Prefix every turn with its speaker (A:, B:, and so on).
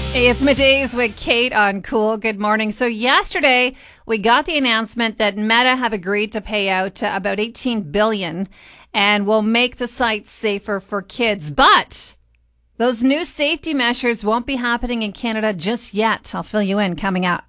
A: Hey, it's Middays with Kate on Cool. Good morning. So yesterday we got the announcement that Meta have agreed to pay out about $18 billion and will make the site safer for kids. But those new safety measures won't be happening in Canada just yet. I'll fill you in coming up.